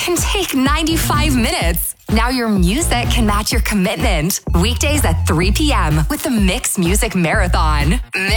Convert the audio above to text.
can take 95 minutes. Now your music can match your commitment. Weekdays at 3 p.m. with the Mix Music Marathon.